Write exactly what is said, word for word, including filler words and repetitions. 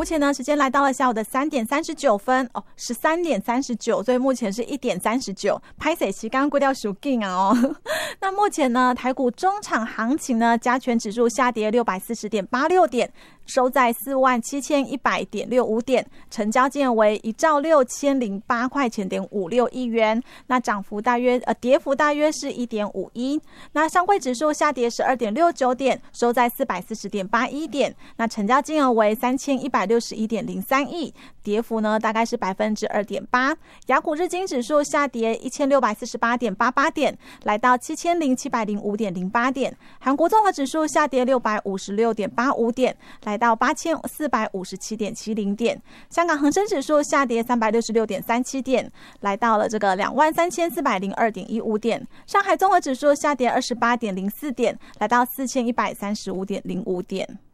目前呢，时间来到了下午的三点三十九分哦，十三点三十九，所以目前是一点三十九。拍谁期刚刚过掉数劲啊哦。那目前呢，台股中场行情呢，加权指数下跌六百四十点八六点，收在四万七千一百点六五点，成交金额为一兆六千零八块钱点五六亿元。那涨幅大约呃，跌幅大约是一点五一。那上柜指数下跌十二点六九点，收在四百四十点八一点。那成交金额为三千一百六十一点零三亿，跌幅呢大概是百分之二点八。亚股日经指数下跌一千六百四十八点八八点，来到七千零七百零五点零八点。韩国综合指数下跌六百五十六点八五点，来到八千四百五十七点七零点。香港恒生指数下跌三百六十六点三七点，来到了这个两万三千四百零二点一五点。上海综合指数下跌二十八点零四点，来到四千一百三十五点零五点。